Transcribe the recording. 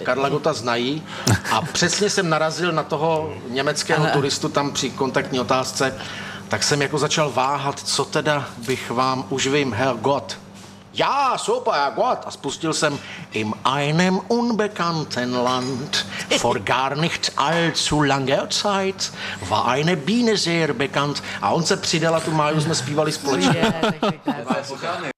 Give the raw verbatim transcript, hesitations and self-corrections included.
Karla Gotta znají a přesně jsem narazil na toho německého Aha. turistu tam při kontaktní otázce, tak jsem jako začal váhat, co teda bych vám už vím, Herr Gott. Ja, super, Herr Gott. A spustil jsem im einem unbekannten Land vor gar nicht allzu langer Zeit war eine Biene sehr bekannt. A on se přidal a tu máju jsme zpívali společně.